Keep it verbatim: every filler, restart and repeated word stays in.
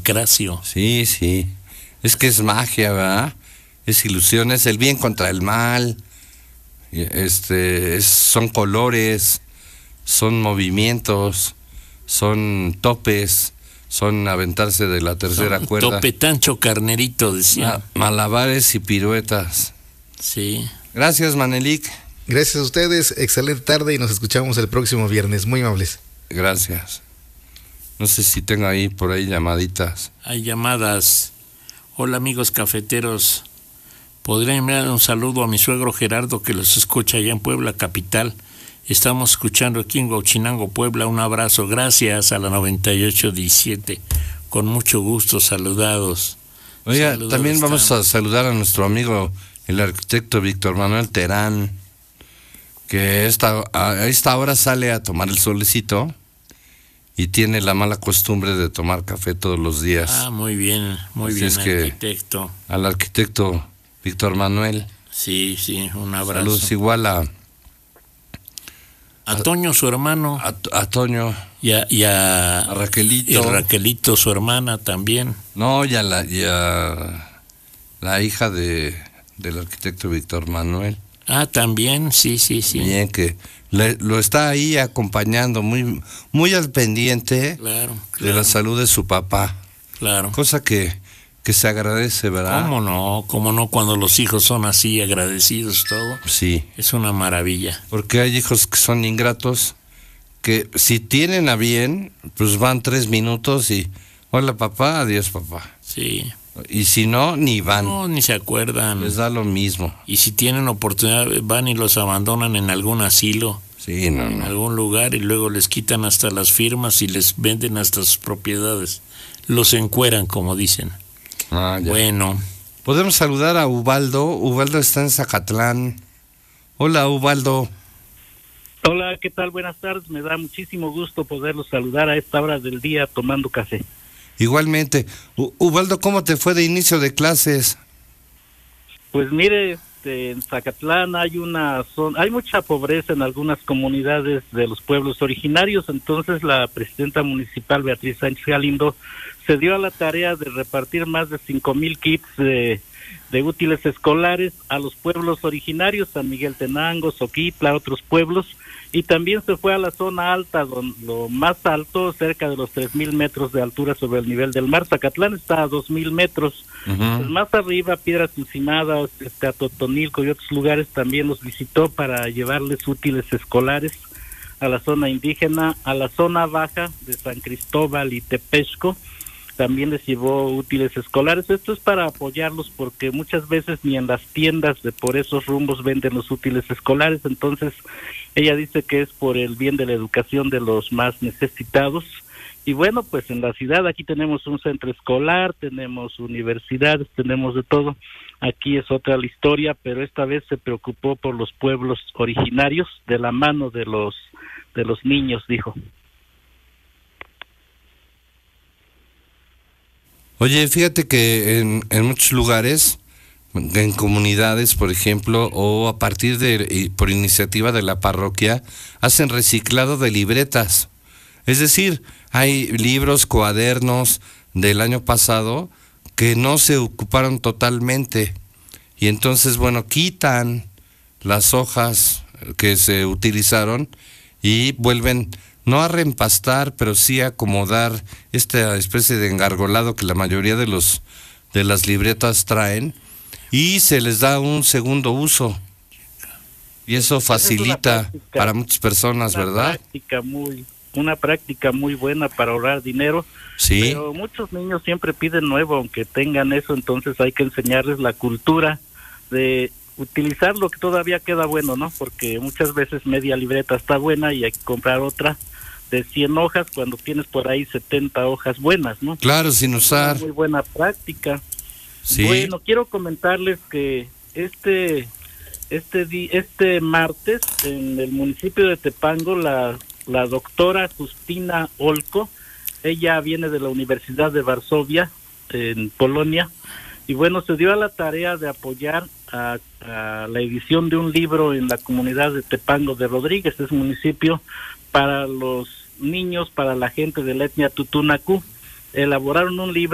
Pancracio. Sí, sí. Es que es magia, ¿verdad? Es ilusión, es el bien contra el mal. Este, es, son colores, son movimientos, son topes, son aventarse de la tercera Son cuerda. Tope Tancho Carnerito, decía. Ma- malabares y piruetas. Sí. Gracias, Manelik. Gracias a ustedes, excelente tarde y nos escuchamos el próximo viernes. Muy amables. Gracias. No sé si tengo ahí por ahí llamaditas. Hay llamadas. Hola, amigos cafeteros. Podría enviar un saludo a mi suegro Gerardo, que los escucha allá en Puebla capital. Estamos escuchando aquí en Huachinango, Puebla. Un abrazo. Gracias a la noventa y ocho diecisiete. Con mucho gusto, saludados. Oiga, Saludos, también están. vamos a saludar a nuestro amigo, el arquitecto Víctor Manuel Terán, que esta, a esta hora sale a tomar el solecito y tiene la mala costumbre de tomar café todos los días. Ah, muy bien, muy Así bien, es que- arquitecto. Al arquitecto Víctor Manuel. Sí, sí, un abrazo. Saludos igual a, A Toño, su hermano, a, a Toño, y a, y a- a Raquelito. y Raquelito, su hermana también. No, y a la, y a la hija de, del arquitecto Víctor Manuel. Ah, también, sí, sí, sí. Bien, que le- lo está ahí acompañando, muy, muy al pendiente Claro, de claro, la salud de su papá. claro. Cosa que, que se agradece, ¿verdad? ¿Cómo no? ¿Cómo no? Cuando los hijos son así, agradecidos, todo. Sí, Es una maravilla. porque hay hijos que son ingratos, que si tienen a bien, pues van tres minutos y, hola papá, adiós papá. Sí. Y si no, ni van, No, ni se acuerdan. les da lo mismo. Y si tienen oportunidad, van y los abandonan en algún asilo, Sí, no, en no. algún lugar, y luego les quitan hasta las firmas y les venden hasta sus propiedades. Los encueran, como dicen. Ah, ya. Bueno, Podemos saludar a Ubaldo. Ubaldo está en Zacatlán. Hola, Ubaldo. Hola, ¿qué tal? Buenas tardes. Me da muchísimo gusto poderlos saludar a esta hora del día tomando café. Igualmente. U- Ubaldo, ¿cómo te fue de inicio de clases? Pues mire, este, en Zacatlán hay una zona, hay mucha pobreza en algunas comunidades de los pueblos originarios, entonces la presidenta municipal Beatriz Sánchez Galindo se dio a la tarea de repartir más de cinco mil kits de, de útiles escolares a los pueblos originarios, San Miguel Tenango, Soquitla, otros pueblos, y también se fue a la zona alta, don, lo más alto, cerca de los tres mil metros de altura sobre el nivel del mar. Zacatlán está a dos mil metros. Pues más arriba, Piedras Encimadas, este, Atotonilco y otros lugares también los visitó para llevarles útiles escolares a la zona indígena, a la zona baja de San Cristóbal y Tepexco, también les llevó útiles escolares. Esto es para apoyarlos porque muchas veces ni en las tiendas de por esos rumbos venden los útiles escolares, entonces ella dice que es por el bien de la educación de los más necesitados. Y bueno, pues en la ciudad aquí tenemos un centro escolar, tenemos universidades, tenemos de todo. Aquí es otra la historia, pero esta vez se preocupó por los pueblos originarios de la mano de los de los niños, dijo. Oye, fíjate que en, en muchos lugares, en comunidades, por ejemplo, o a partir de, y por iniciativa de la parroquia, hacen reciclado de libretas. Es decir, hay libros, cuadernos del año pasado que no se ocuparon totalmente. Y entonces, bueno, quitan las hojas que se utilizaron y vuelven, no a reempastar, pero sí a acomodar esta especie de engargolado que la mayoría de los de las libretas traen, y se les da un segundo uso. Y eso facilita práctica, para muchas personas, una ¿verdad? Práctica muy, una práctica muy buena para ahorrar dinero. Sí. Pero muchos niños siempre piden nuevo, aunque tengan eso, entonces hay que enseñarles la cultura de utilizar lo que todavía queda bueno, ¿no? Porque muchas veces media libreta está buena y hay que comprar otra de cien hojas cuando tienes por ahí setenta hojas buenas, ¿no? Claro, sin usar. Una muy buena práctica. Sí. Bueno, quiero comentarles que este este di, este martes en el municipio de Tepango la la doctora Justina Olco, ella viene de la Universidad de Varsovia en Polonia, y bueno, se dio a la tarea de apoyar a, a la edición de un libro en la comunidad de Tepango de Rodríguez, es municipio, para los niños, para la gente de la etnia Tutunacú. Elaboraron un libro